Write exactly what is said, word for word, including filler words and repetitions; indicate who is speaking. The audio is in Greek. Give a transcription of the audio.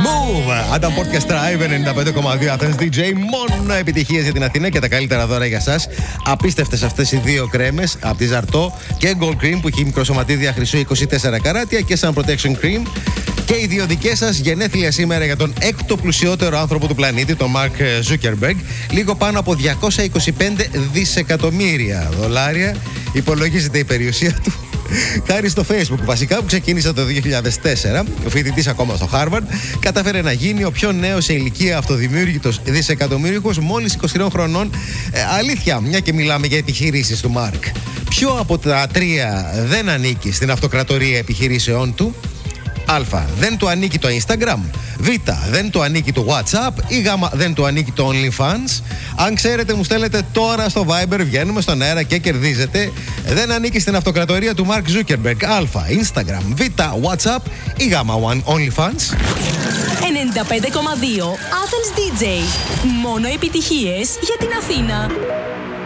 Speaker 1: Move! Adam Podcast Drive ενενήντα πέντε κόμμα δύο Athens ντι τζέι. Μόνο επιτυχίες για την Αθήνα και τα καλύτερα δώρα για σας. Απίστευτες αυτές οι δύο κρέμες από τη Ζαρτό και Gold Cream που έχει μικροσωματίδια χρυσού είκοσι τέσσερα καράτια και Sun Protection Cream. Και οι δύο δικές σας γενέθλια σήμερα για τον έκτο πλουσιότερο άνθρωπο του πλανήτη, τον Mark Zuckerberg. Λίγο πάνω από διακόσια είκοσι πέντε δισεκατομμύρια δολάρια υπολογίζεται η περιουσία του. Χάρη στο Facebook, βασικά, που ξεκίνησε το δύο χιλιάδες τέσσερα, ο φοιτητής ακόμα στο Harvard, κατάφερε να γίνει ο πιο νέος σε ηλικία αυτοδημιούργητος δισεκατομμύριχος μόλις είκοσι τριών χρονών. Ε, αλήθεια, μια και μιλάμε για επιχειρήσεις του Mark. Ποιο από τα τρία δεν ανήκει στην αυτοκρατορία επιχειρήσεών του? Α. Δεν του ανήκει το Instagram. Β. Δεν του ανήκει το WhatsApp. Ή Γ. Δεν του ανήκει το OnlyFans. Αν ξέρετε, μου στέλνετε τώρα στο Viber. Βγαίνουμε στον αέρα και κερδίζετε. Δεν ανήκει στην αυτοκρατορία του Mark Zuckerberg. Α. Instagram. Β. WhatsApp. Ή Γ. OnlyFans.
Speaker 2: ενενήντα πέντε κόμμα δύο Athens ντι τζέι. Μόνο επιτυχίες για την Αθήνα.